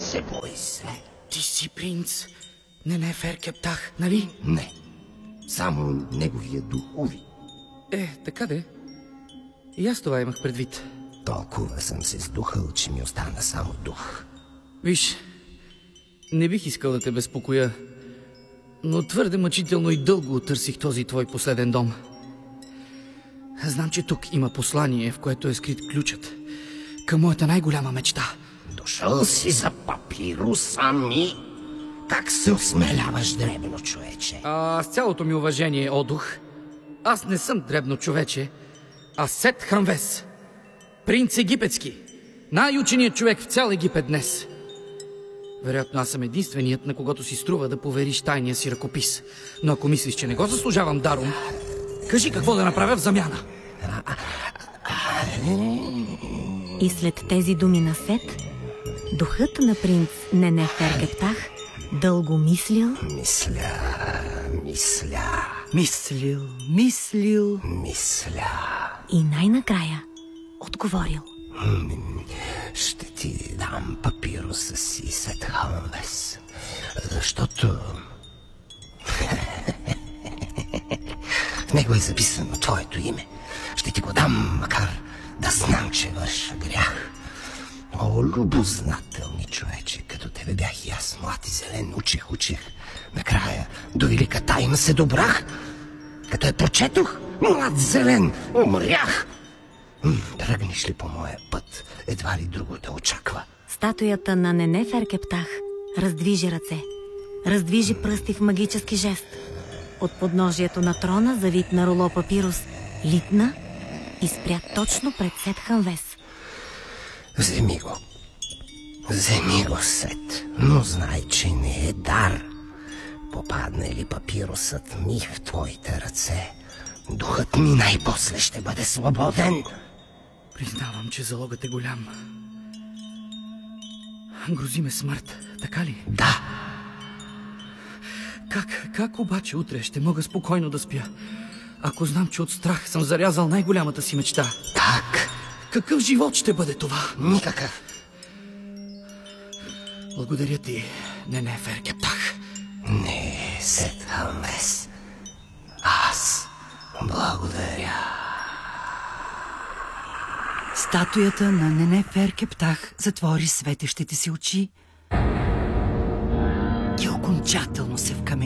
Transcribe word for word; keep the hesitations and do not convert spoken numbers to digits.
се, бой се. Ти си принц Ненефер-Кептах, нали? Не, само неговия дух, уви. Е, така де. И аз това имах предвид. Толкова съм се сдухал, че ми остана само дух. Виж, не бих искал да те безпокоя, но твърде мъчително и дълго търсих този твой последен дом. Знам, че тук има послание, в което е скрит ключът към моята най-голяма мечта. Дошъл си за папируса ми? Как се осмеляваш, дребно човече? А, с цялото ми уважение, Одух, аз не съм дребно човече, а Сет Ханвес, принц египетски, най-ученият човек в цял Египет днес. Вероятно аз съм единственият, на когото си струва да повериш тайния си ръкопис. Но ако мислиш, че не го заслужавам даром, кажи какво да направя в замяна. И след тези думи на Сет, духът на принц Ненефер-Кептах дълго мислил... Мисля, мисля... Мислил, мислил... Мисля... И най-накрая отговорил. Ще ти дам папируса си, Сет Ханвес, защото... В него е записано твоето име. Ще ти го дам, макар да знам, че върша грях. О, любознателни човече, като тебе бях и аз, млад и зелен, учех, учех. Накрая до велика тайна се добрах. Като я прочетох, млад зелен, умрях. Тръгнеш ли по моя път, едва ли друго да очаква? Статуята на Ненефер-Кептах раздвижи ръце, раздвижи пръсти в магически жест. От подножието на трона, завит на руло папирус, литна и спря точно пред Сет Ханвес. Вземи го. Вземи го, Сет, но знай, че не е дар. Попадне ли папирусът ми в твоите ръце, духът ми най-после ще бъде свободен. Признавам, че залогът е голям. Грози ме смърт, така ли? Да. Как, как обаче утре ще мога спокойно да спя, ако знам, че от страх съм зарязал най-голямата си мечта? Как? Какъв живот ще бъде това? Никакъв. Благодаря ти, Ненефер-Кептах. Не, Сет Ханвес. Аз благодаря. Статуята на Ненефер-Кептах затвори светещите си очи и окончателно се вкамени